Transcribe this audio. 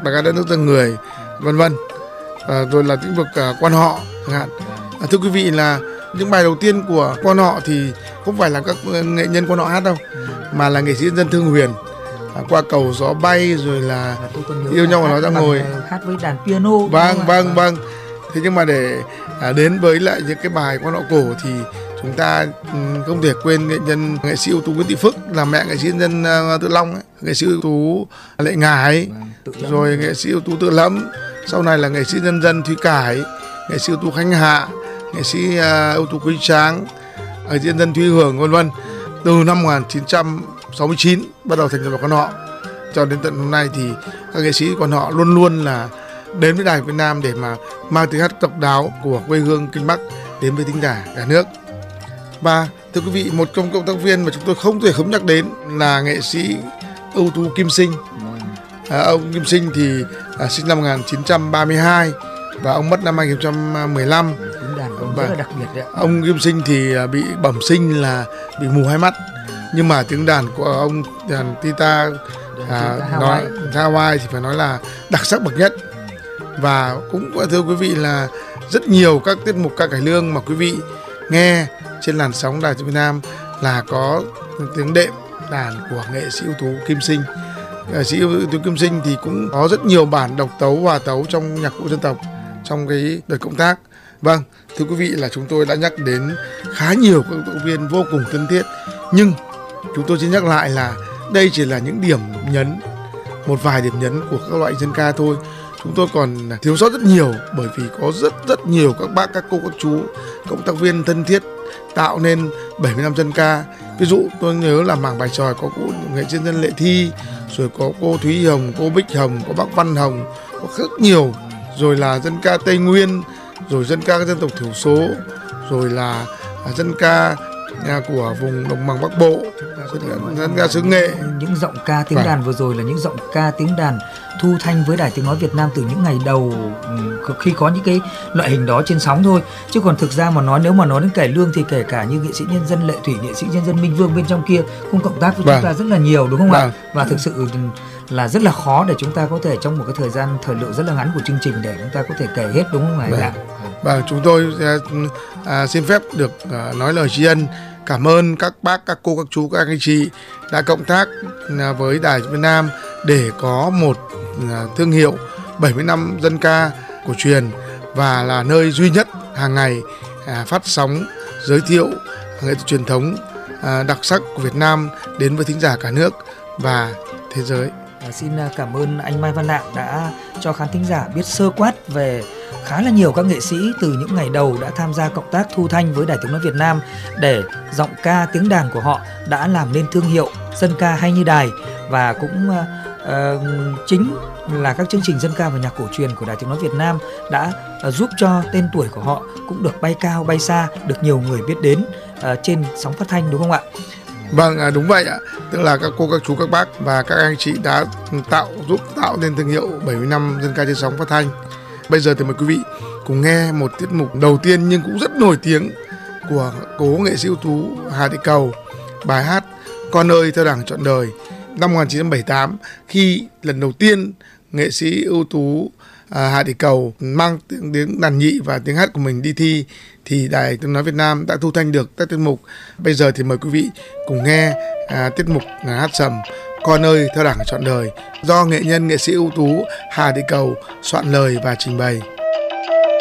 bài ca đất nước thân người, vân vân. Rồi là lĩnh vực quan họ chẳng hạn. Thưa quý vị, là những bài đầu tiên của quan họ thì không phải là các nghệ nhân quan họ hát đâu, mà là nghệ sĩ nhân dân Thương Huyền, Qua cầu gió bay, rồi là Yêu nhau mà nói ra ngồi, hát với đàn piano. Vâng. Thế nhưng mà để đến với lại những cái bài quan họ cổ thì chúng ta không thể quên nghệ sĩ ưu tú Nguyễn Thị Phức, là mẹ nghệ sĩ nhân dân Tự Long ấy, nghệ sĩ ưu tú Lệ Ngải, rồi nghệ sĩ ưu tú Tự Lẫm, sau này là nghệ sĩ nhân dân Thúy Cải, nghệ sĩ ưu tú Khánh Hạ, nghệ sĩ ưu tú Quý Tráng, nghệ sĩ nhân dân Thúy Hường, vân vân. Từ năm 1969 bắt đầu thành lập quan họ cho đến tận hôm nay thì các nghệ sĩ quan họ luôn luôn là đến với Đài Việt Nam để mà mang tiếng hát độc đáo của quê hương Kinh Bắc đến với thính giả cả nước. Và thưa quý vị, một trong cộng tác viên mà chúng tôi không thể không nhắc đến là nghệ sĩ ưu tú Kim Sinh. Ông Kim Sinh thì sinh năm 1932 và ông mất năm 2015. Tiếng đàn của ông rất là đặc biệt đấy. Ông Kim Sinh thì bị bẩm sinh là bị mù hai mắt, nhưng mà tiếng đàn của ông, đàn guitar Hawaii thì phải nói là đặc sắc bậc nhất. Và cũng thưa quý vị là rất nhiều các tiết mục ca cải lương mà quý vị nghe trên làn sóng Đài Việt Nam là có tiếng đệm đàn của nghệ sĩ ưu tú Kim Sinh. Nghệ sĩ ưu tú Kim Sinh thì cũng có rất nhiều bản độc tấu, hòa tấu trong nhạc cụ dân tộc trong cái đợt công tác. Vâng, thưa quý vị, là chúng tôi đã nhắc đến khá nhiều các cộng tác viên vô cùng thân thiết, nhưng chúng tôi chỉ nhắc lại là đây chỉ là những điểm nhấn, một vài điểm nhấn của các loại dân ca thôi. Chúng tôi còn thiếu sót rất nhiều, bởi vì có rất nhiều các bác, các cô, các chú cộng tác viên thân thiết tạo nên 70 năm dân ca. Ví dụ tôi nhớ là mảng bài tròi có cô nghệ sĩ nhân dân Lệ Thi, rồi có cô Thúy Hồng, cô Bích Hồng, có bác Văn Hồng, có rất nhiều. Rồi là dân ca Tây Nguyên, rồi dân ca các dân tộc thiểu số, rồi là dân ca của vùng đồng bằng Bắc Bộ, dân ca xứ Nghệ. Những giọng ca tiếng đàn vừa rồi là những giọng ca tiếng đàn thu thanh với Đài Tiếng nói Việt Nam từ những ngày đầu khi có những cái loại hình đó trên sóng thôi. Chứ còn thực ra mà nói, nếu mà nói đến cải lương thì kể cả như nghệ sĩ nhân dân Lệ Thủy, nghệ sĩ nhân dân Minh Vương bên trong kia cũng cộng tác với chúng ta rất là nhiều, đúng không ạ? Và thực sự là rất là khó để chúng ta có thể trong một cái thời gian thời lượng rất là ngắn của chương trình để chúng ta có thể kể hết, đúng không ạ? Và chúng tôi xin phép được nói lời tri ân, cảm ơn các bác, các cô, các chú, các anh chị đã cộng tác với Đài Việt Nam để có một thương hiệu 70 năm dân ca cổ truyền, và là nơi duy nhất hàng ngày phát sóng giới thiệu nghệ thuật truyền thống đặc sắc của Việt Nam đến với thính giả cả nước và thế giới. Xin cảm ơn anh Mai Văn Lạng đã cho khán thính giả biết sơ quát về khá là nhiều các nghệ sĩ từ những ngày đầu đã tham gia cộng tác thu thanh với Đài Tiếng nói Việt Nam, để giọng ca tiếng đàn của họ đã làm nên thương hiệu dân ca hay như đài, và cũng chính là các chương trình dân ca và nhạc cổ truyền của Đài Tiếng nói Việt Nam đã giúp cho tên tuổi của họ cũng được bay cao bay xa, được nhiều người biết đến trên sóng phát thanh, đúng không ạ? Vâng, đúng vậy ạ. Tức là các cô, các chú, các bác và các anh chị đã giúp tạo nên thương hiệu 70 năm dân ca trên sóng phát thanh. Bây giờ thì mời quý vị cùng nghe một tiết mục đầu tiên nhưng cũng rất nổi tiếng của cố nghệ sĩ ưu tú Hà Thị Cầu, bài hát Con ơi theo Đảng trọn đời. Năm 1978, khi lần đầu tiên nghệ sĩ ưu tú Hà Thị Cầu mang tiếng đàn nhị và tiếng hát của mình đi thi, thì Đài Tiếng nói Việt Nam đã thu thanh được các tiết mục. Bây giờ thì mời quý vị cùng nghe tiết mục hát sầm Con ơi theo Đảng trọn đời do nghệ sĩ ưu tú Hà Thị Cầu soạn lời và trình bày.